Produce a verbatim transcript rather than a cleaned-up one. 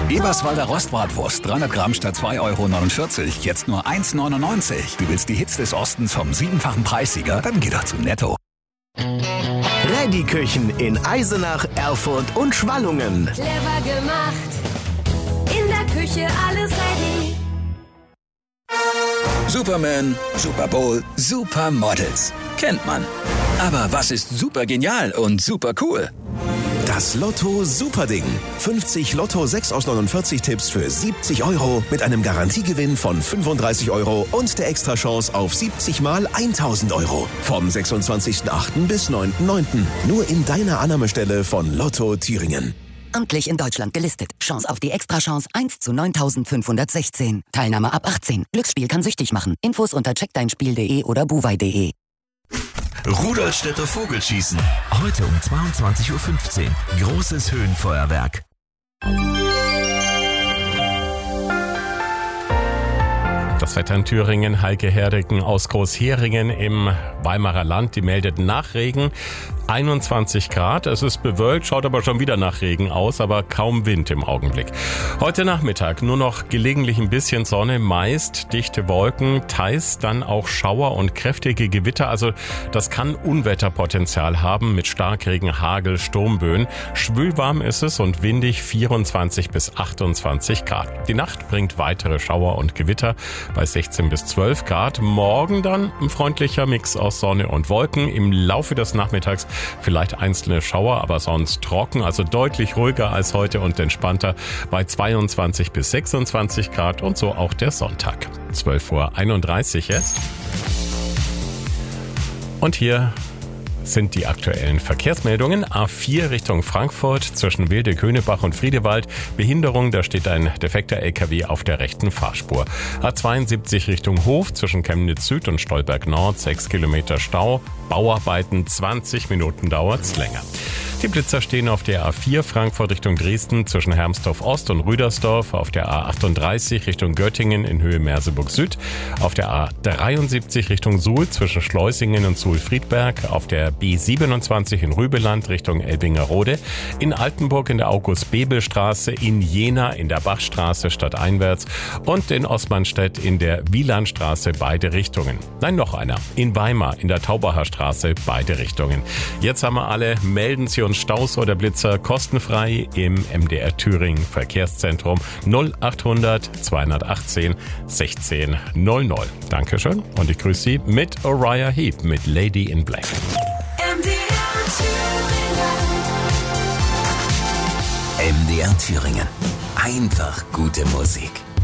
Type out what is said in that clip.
Eberswalder Rostbratwurst, dreihundert Gramm statt zwei Euro neunundvierzig, jetzt nur eins neunundneunzig. Du willst die Hits des Ostens vom siebenfachen Preissieger? Dann geh doch zu Netto. Ready Küchen in Eisenach, Erfurt und Schwallungen. Clever gemacht, in der Küche alles ready. Superman, Super Bowl, Supermodels. Kennt man. Aber was ist super genial und super cool? Das Lotto Superding. fünfzig Lotto sechs aus neunundvierzig Tipps für siebzig Euro mit einem Garantiegewinn von fünfunddreißig Euro und der Extrachance auf siebzig mal tausend Euro. Vom sechsundzwanzigsten achten bis neunten neunten Nur in deiner Annahmestelle von Lotto Thüringen. Amtlich in Deutschland gelistet. Chance auf die Extrachance eins zu neuntausendfünfhundertsechzehn. Teilnahme ab achtzehn. Glücksspiel kann süchtig machen. Infos unter check dein spiel punkt de oder buwei punkt de. Rudolstädter Vogelschießen. Heute um zweiundzwanzig Uhr fünfzehn. Großes Höhenfeuerwerk. Das Wetter in Thüringen, Heike Herdegen aus Großheringen im Weimarer Land, die meldet Nachregen, einundzwanzig Grad. Es ist bewölkt, schaut aber schon wieder nach Regen aus, aber kaum Wind im Augenblick. Heute Nachmittag nur noch gelegentlich ein bisschen Sonne, meist dichte Wolken, teils dann auch Schauer und kräftige Gewitter. Also das kann Unwetterpotenzial haben mit Starkregen, Hagel, Sturmböen. Schwülwarm ist es und windig, vierundzwanzig bis achtundzwanzig Grad. Die Nacht bringt weitere Schauer und Gewitter bei sechzehn bis zwölf Grad. Morgen dann ein freundlicher Mix aus Sonne und Wolken. Im Laufe des Nachmittags vielleicht einzelne Schauer, aber sonst trocken, also deutlich ruhiger als heute und entspannter bei zweiundzwanzig bis sechsundzwanzig Grad und so auch der Sonntag. zwölf Uhr einunddreißig jetzt. Und hier sind die aktuellen Verkehrsmeldungen. A vier Richtung Frankfurt zwischen Wilde-Könebach und Friedewald. Behinderung, da steht ein defekter L K W auf der rechten Fahrspur. A zweiundsiebzig Richtung Hof zwischen Chemnitz Süd und Stolberg Nord. sechs Kilometer Stau. Bauarbeiten, zwanzig Minuten dauert's länger. Die Blitzer stehen auf der A vier Frankfurt Richtung Dresden zwischen Hermsdorf Ost und Rüdersdorf, auf der A achtunddreißig Richtung Göttingen in Höhe Merseburg Süd, auf der A dreiundsiebzig Richtung Suhl zwischen Schleusingen und Suhl-Friedberg, auf der B siebenundzwanzig in Rübeland Richtung Elbingerode, in Altenburg in der August-Bebel-Straße, in Jena in der Bachstraße stadteinwärts und in Osmanstedt in der Wielandstraße beide Richtungen. Nein, noch einer. In Weimar in der Taubacher Straße beide Richtungen. Jetzt haben wir alle, melden Sie uns Staus oder Blitzer kostenfrei im M D R Thüringen Verkehrszentrum null achthundert zweihundertachtzehn sechzehn null null. Dankeschön und ich grüße Sie mit Uriah Heep mit Lady in Black. M D R Thüringen. M D R Thüringen. Einfach gute Musik.